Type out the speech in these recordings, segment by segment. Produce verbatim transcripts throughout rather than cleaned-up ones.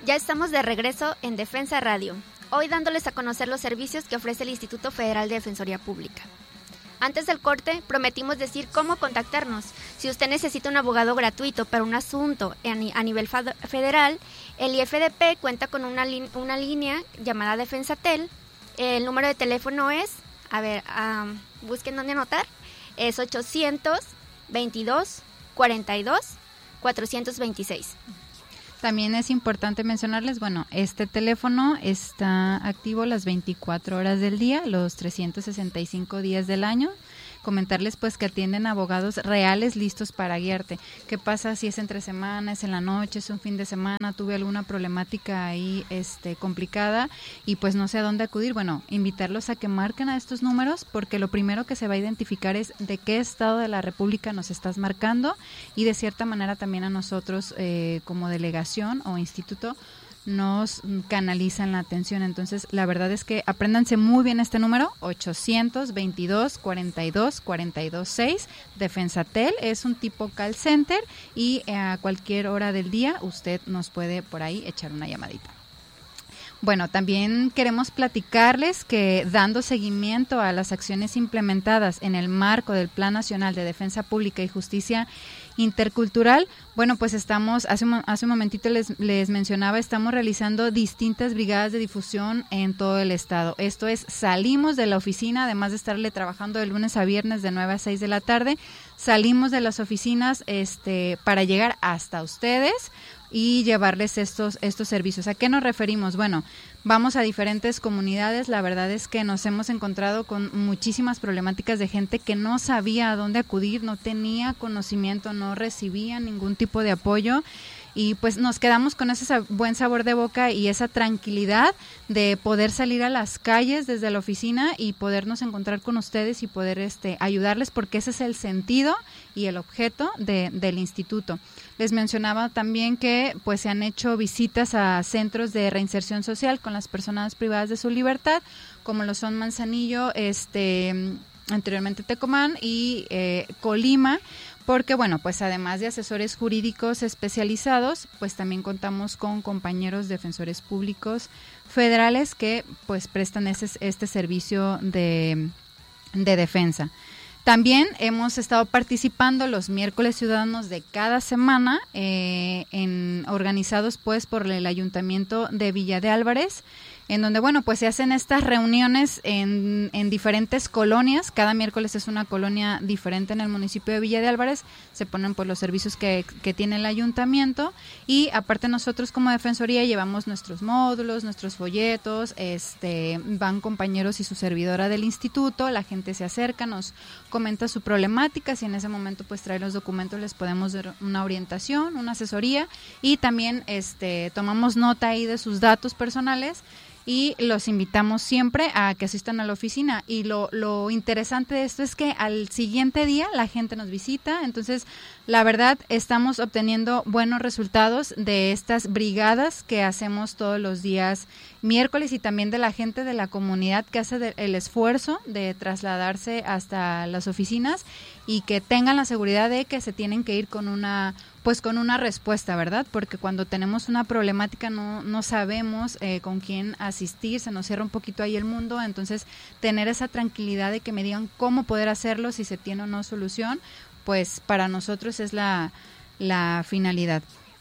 Ya estamos de regreso en Defensa Radio, hoy dándoles a conocer los servicios que ofrece el Instituto Federal de Defensoría Pública. Antes del corte, prometimos decir cómo contactarnos. Si usted necesita un abogado gratuito para un asunto a nivel federal, el I F D P cuenta con una, li- una línea llamada Defensatel. El número de teléfono es, a ver, um, busquen dónde anotar, es ochocientos veintidós cuarenta y dos cuatrocientos veintiséis. También es importante mencionarles, bueno, este teléfono está activo las veinticuatro horas del día, los trescientos sesenta y cinco días del año. Comentarles pues que atienden abogados reales listos para guiarte. ¿Qué pasa si es entre semana, es en la noche, es un fin de semana, tuve alguna problemática ahí este complicada y pues no sé a dónde acudir? Bueno, invitarlos a que marquen a estos números, porque lo primero que se va a identificar es de qué estado de la República nos estás marcando, y de cierta manera también a nosotros eh, como delegación o instituto nos canalizan la atención. Entonces, la verdad es que apréndanse muy bien este número, ochocientos veintidós cuarenta y dos cuarenta y dos seis, Defensatel, es un tipo call center y a cualquier hora del día usted nos puede por ahí echar una llamadita. Bueno, también queremos platicarles que dando seguimiento a las acciones implementadas en el marco del Plan Nacional de Defensa Pública y Justicia Intercultural, bueno, pues estamos, hace un, hace un momentito les, les mencionaba, estamos realizando distintas brigadas de difusión en todo el estado. Esto es, salimos de la oficina, además de estarle trabajando de lunes a viernes de nueve a seis de la tarde, salimos de las oficinas este, para llegar hasta ustedes y llevarles estos estos servicios. ¿A qué nos referimos? Bueno, vamos a diferentes comunidades. La verdad es que nos hemos encontrado con muchísimas problemáticas de gente que no sabía a dónde acudir, no tenía conocimiento, no recibía ningún tipo de apoyo, y pues nos quedamos con ese buen sabor de boca y esa tranquilidad de poder salir a las calles desde la oficina y podernos encontrar con ustedes y poder este ayudarles, porque ese es el sentido y el objeto de, del instituto. Les mencionaba también que pues se han hecho visitas a centros de reinserción social con las personas privadas de su libertad, como lo son Manzanillo, este anteriormente Tecomán y eh, Colima, porque bueno, pues además de asesores jurídicos especializados, pues también contamos con compañeros defensores públicos federales que pues prestan ese, este servicio de, de defensa. También hemos estado participando los miércoles ciudadanos de cada semana, eh, en, organizados pues por el Ayuntamiento de Villa de Álvarez, en donde, bueno, pues se hacen estas reuniones en, en diferentes colonias. Cada miércoles es una colonia diferente en el municipio de Villa de Álvarez. Se ponen pues los servicios que, que tiene el ayuntamiento, y aparte nosotros como Defensoría llevamos nuestros módulos, nuestros folletos, este van compañeros y su servidora del instituto, la gente se acerca, nos comenta su problemática, si en ese momento pues trae los documentos les podemos dar una orientación, una asesoría, y también este tomamos nota ahí de sus datos personales y los invitamos siempre a que asistan a la oficina. Y lo, lo interesante de esto es que al siguiente día la gente nos visita. Entonces, la verdad, estamos obteniendo buenos resultados de estas brigadas que hacemos todos los días miércoles, y también de la gente de la comunidad que hace de, el esfuerzo de trasladarse hasta las oficinas, y que tengan la seguridad de que se tienen que ir con una pues con una respuesta, ¿verdad? Porque cuando tenemos una problemática no, no sabemos eh, con quién asistir, se nos cierra un poquito ahí el mundo. Entonces, tener esa tranquilidad de que me digan cómo poder hacerlo, si se tiene o no solución, pues para nosotros es la, la finalidad.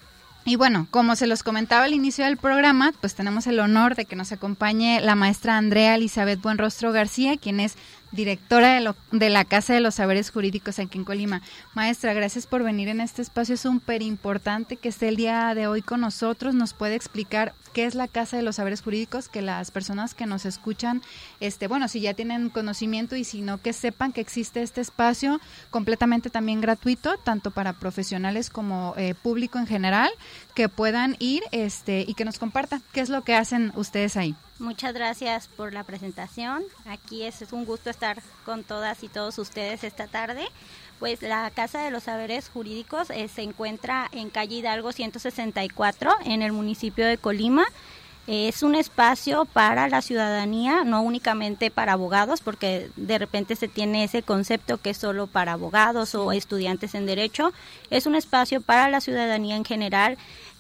Y bueno, como se los comentaba al inicio del programa, pues tenemos el honor de que nos acompañe la maestra Andrea Elizabeth Buenrostro García, quien es directora de, lo, de la Casa de los Saberes Jurídicos aquí en Colima. Maestra, gracias por venir en este espacio, es súper importante que esté el día de hoy con nosotros. ¿Nos puede explicar qué es la Casa de los Saberes Jurídicos? Que las personas que nos escuchan, este, bueno, si ya tienen conocimiento, y si no, que sepan que existe este espacio completamente también gratuito, tanto para profesionales como eh, público en general, que puedan ir este y que nos compartan qué es lo que hacen ustedes ahí. Muchas gracias por la presentación. Aquí es, es un gusto estar con todas y todos ustedes esta tarde. Pues la Casa de los Saberes Jurídicos eh, se encuentra en calle Hidalgo ciento sesenta y cuatro en el municipio de Colima. Es un espacio para la ciudadanía, no únicamente para abogados, porque de repente se tiene ese concepto que es solo para abogados o estudiantes en derecho. Es un espacio para la ciudadanía en general,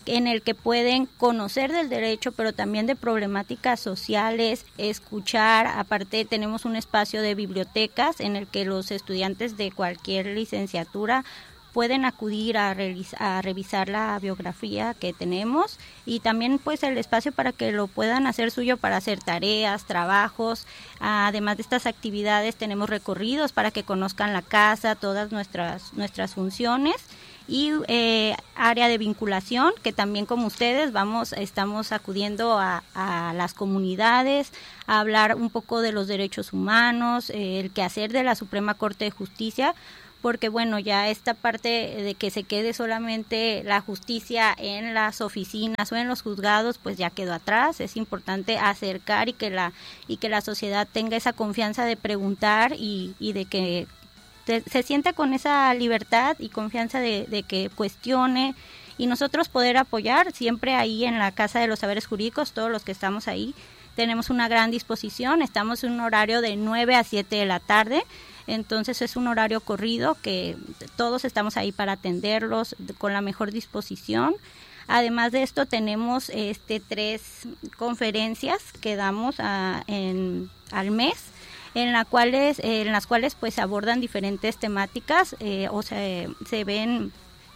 en el que pueden conocer del derecho, pero también de problemáticas sociales, escuchar. Aparte tenemos un espacio de bibliotecas en el que los estudiantes de cualquier licenciatura pueden acudir a, revisar, a revisar la biografía que tenemos, y también pues el espacio para que lo puedan hacer suyo para hacer tareas, trabajos. Además de estas actividades tenemos recorridos para que conozcan la casa, todas nuestras nuestras funciones, y eh, área de vinculación, que también como ustedes vamos estamos acudiendo a, a las comunidades a hablar un poco de los derechos humanos, eh, el quehacer de la Suprema Corte de Justicia, porque bueno, ya esta parte de que se quede solamente la justicia en las oficinas o en los juzgados, pues ya quedó atrás. Es importante acercar y que la y que la sociedad tenga esa confianza de preguntar y, y de que te, se sienta con esa libertad y confianza de, de que cuestione, y nosotros poder apoyar siempre ahí en la Casa de los Saberes Jurídicos. Todos los que estamos ahí tenemos una gran disposición. Estamos en un horario de nueve a siete de la tarde. Entonces es un horario corrido que todos estamos ahí para atenderlos con la mejor disposición. Además de esto tenemos este tres conferencias que damos a, en, al mes, en, la cuales, en las cuales pues abordan diferentes temáticas, eh, o se, se ven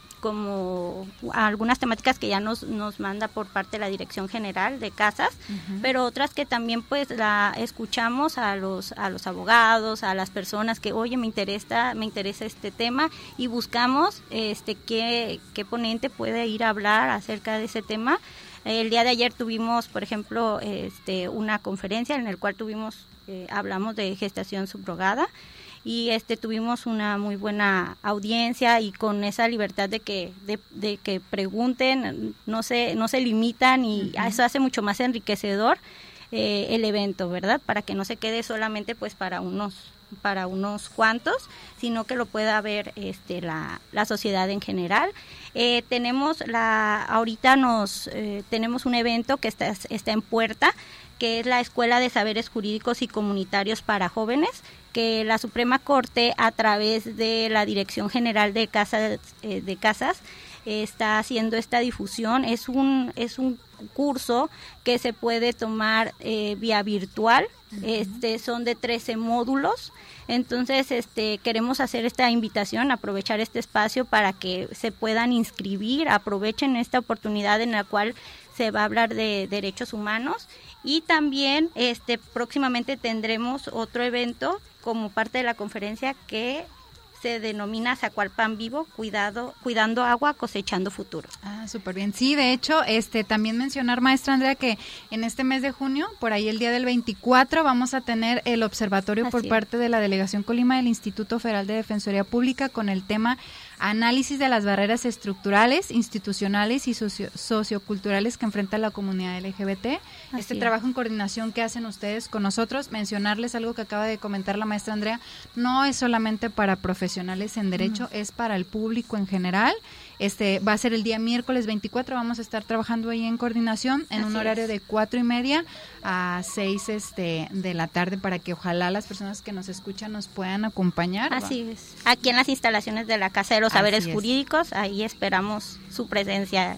como algunas temáticas que ya nos nos manda por parte de la Dirección General de Casas, uh-huh. pero otras que también pues la escuchamos a los a los abogados, a las personas que, oye, me interesa me interesa este tema, y buscamos este qué qué ponente puede ir a hablar acerca de ese tema. El día de ayer tuvimos, por ejemplo, este una conferencia en la cual tuvimos eh, hablamos de gestación subrogada, y este tuvimos una muy buena audiencia, y con esa libertad de que de, de que pregunten, no se no se limitan, y uh-huh. eso hace mucho más enriquecedor eh, el evento, ¿verdad? Para que no se quede solamente pues para unos para unos cuantos, sino que lo pueda ver este la la sociedad en general. Eh, tenemos la ahorita nos eh, tenemos un evento que está está en puerta, que es la Escuela de Saberes Jurídicos y Comunitarios para Jóvenes, que la Suprema Corte, a través de la Dirección General de Casas, eh, de Casas eh, está haciendo esta difusión. Es un es un curso que se puede tomar eh, vía virtual. Uh-huh. Este son de trece módulos. Entonces, este queremos hacer esta invitación, aprovechar este espacio para que se puedan inscribir, aprovechen esta oportunidad en la cual se va a hablar de derechos humanos. Y también este próximamente tendremos otro evento como parte de la conferencia que se denomina Zacualpan Vivo, cuidado, cuidando agua, cosechando futuro. Ah, súper bien. Sí, de hecho, este también mencionar, maestra Andrea, que en este mes de junio, por ahí el día del veinticuatro, vamos a tener el observatorio Así por es. parte de la Delegación Colima del Instituto Federal de Defensoría Pública con el tema Análisis de las barreras estructurales, institucionales y socio- socioculturales que enfrenta la comunidad L G B T. Así este es. Trabajo en coordinación que hacen ustedes con nosotros, mencionarles algo que acaba de comentar la maestra Andrea, no es solamente para profesionales en derecho, uh-huh. es para el público en general. Este va a ser el día miércoles veinticuatro, vamos a estar trabajando ahí en coordinación en Así un horario es. de cuatro y media a seis este, de la tarde, para que ojalá las personas que nos escuchan nos puedan acompañar. Así ¿va? es. Aquí en las instalaciones de la Casa de los Saberes Así Jurídicos, es. ahí esperamos su presencia.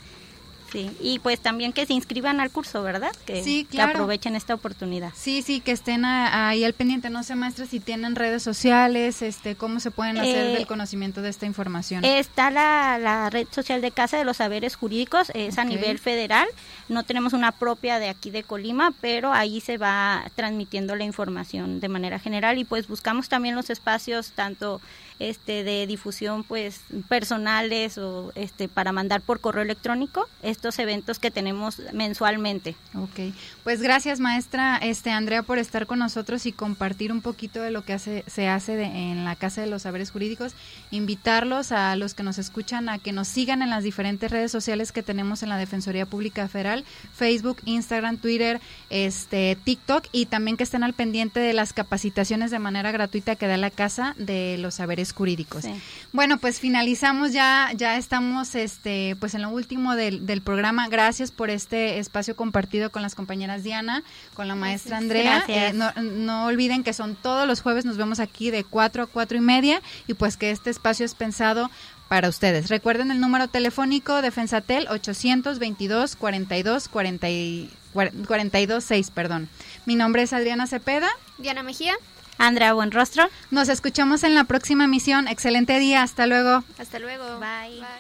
Sí, y pues también que se inscriban al curso, ¿verdad? Que, sí, claro. que aprovechen esta oportunidad. Sí, sí, que estén a, ahí al pendiente. No sé, maestra, si tienen redes sociales, este, cómo se pueden hacer eh, del conocimiento de esta información. Está la, la red social de Casa de los Saberes Jurídicos, es okay. a nivel federal. No tenemos una propia de aquí de Colima, pero ahí se va transmitiendo la información de manera general, y pues buscamos también los espacios tanto este de difusión pues personales o este para mandar por correo electrónico estos eventos que tenemos mensualmente. Ok, pues gracias, maestra este Andrea, por estar con nosotros y compartir un poquito de lo que hace se hace de, en la Casa de los Saberes Jurídicos. Invitarlos a los que nos escuchan a que nos sigan en las diferentes redes sociales que tenemos en la Defensoría Pública Federal, Facebook, Instagram, Twitter, este TikTok, y también que estén al pendiente de las capacitaciones de manera gratuita que da la Casa de los Saberes Jurídicos. Sí. Bueno, pues finalizamos ya, ya estamos este pues en lo último del, del programa. Gracias por este espacio compartido con las compañeras Diana, con la maestra Andrea. Eh, no, no olviden que son todos los jueves, nos vemos aquí de cuatro a cuatro y media, y pues que este espacio es pensado para ustedes. Recuerden el número telefónico de Defensatel ochocientos veintidós cuarenta y dos cuarenta y dos seis, perdón. Mi nombre es Adriana Cepeda. Diana Mejía. Andrea Buenrostro. Nos escuchamos en la próxima emisión. Excelente día. Hasta luego. Hasta luego. Bye. Bye.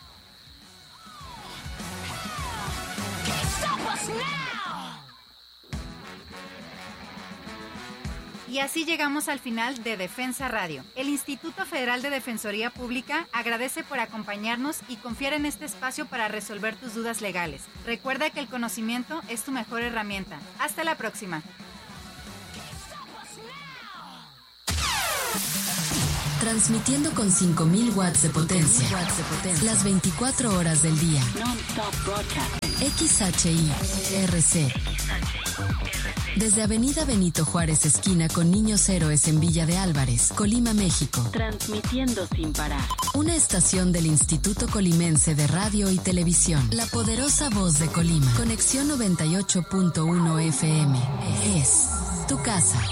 Y así llegamos al final de Defensa Radio. El Instituto Federal de Defensoría Pública agradece por acompañarnos y confiar en este espacio para resolver tus dudas legales. Recuerda que el conocimiento es tu mejor herramienta. Hasta la próxima. Transmitiendo con cinco mil watts de potencia, las veinticuatro horas del día. X H I R C. Desde Avenida Benito Juárez, esquina con Niños Héroes en Villa de Álvarez, Colima, México. Transmitiendo sin parar. Una estación del Instituto Colimense de Radio y Televisión. La poderosa voz de Colima. Conexión noventa y ocho punto uno F M. Es tu casa.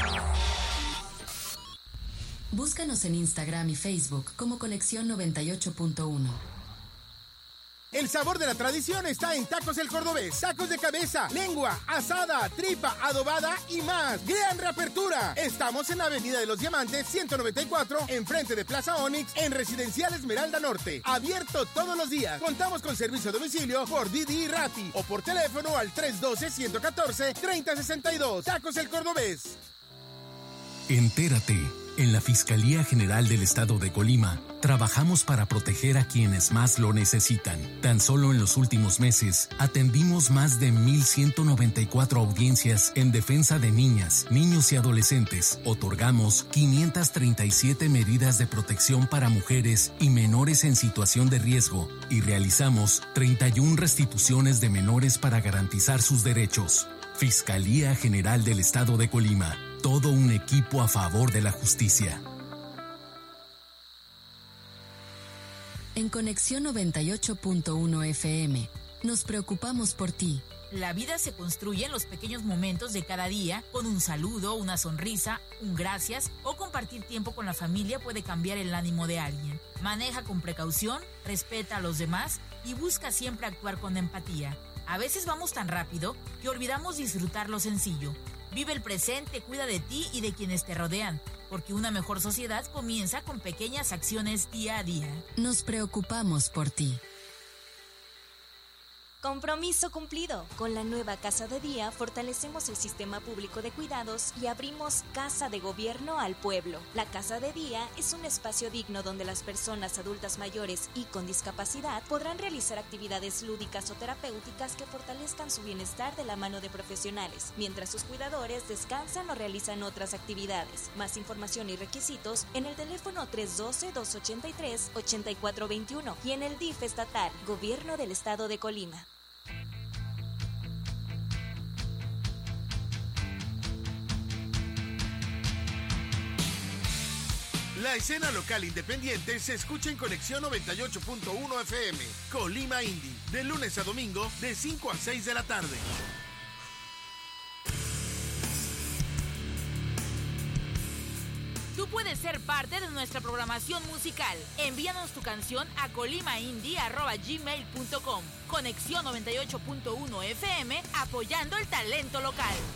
Búscanos en Instagram y Facebook como Conexión noventa y ocho punto uno. El sabor de la tradición está en Tacos El Cordobés. Tacos de cabeza, lengua, asada, tripa, adobada y más. ¡Gran reapertura! Estamos en la Avenida de los Diamantes, ciento noventa y cuatro, enfrente de Plaza Onix, en Residencial Esmeralda Norte. Abierto todos los días. Contamos con servicio a domicilio por Didi y Rappi o por teléfono al tres uno dos, uno uno cuatro, tres cero seis dos. Tacos El Cordobés. Entérate. En la Fiscalía General del Estado de Colima, trabajamos para proteger a quienes más lo necesitan. Tan solo en los últimos meses, atendimos más de mil ciento noventa y cuatro audiencias en defensa de niñas, niños y adolescentes. Otorgamos quinientas treinta y siete medidas de protección para mujeres y menores en situación de riesgo y realizamos treinta y una restituciones de menores para garantizar sus derechos. Fiscalía General del Estado de Colima. Todo un equipo a favor de la justicia. En Conexión noventa y ocho punto uno F M, nos preocupamos por ti. La vida se construye en los pequeños momentos de cada día, con un saludo, una sonrisa, un gracias o compartir tiempo con la familia puede cambiar el ánimo de alguien. Maneja con precaución, respeta a los demás y busca siempre actuar con empatía. A veces vamos tan rápido que olvidamos disfrutar lo sencillo. Vive el presente, cuida de ti y de quienes te rodean, porque una mejor sociedad comienza con pequeñas acciones día a día. Nos preocupamos por ti. Compromiso cumplido. Con la nueva Casa de Día fortalecemos el sistema público de cuidados y abrimos Casa de Gobierno al pueblo. La Casa de Día es un espacio digno donde las personas adultas mayores y con discapacidad podrán realizar actividades lúdicas o terapéuticas que fortalezcan su bienestar de la mano de profesionales, mientras sus cuidadores descansan o realizan otras actividades. Más información y requisitos en el teléfono tres uno dos, dos ocho tres, ocho cuatro dos uno y en el D I F estatal, Gobierno del Estado de Colima. La escena local independiente se escucha en Conexión noventa y ocho punto uno F M, Colima Indie, de lunes a domingo de cinco a seis de la tarde. Tú puedes ser parte de nuestra programación musical. Envíanos tu canción a colimaindie arroba gmail punto com. Conexión noventa y ocho punto uno F M, apoyando el talento local.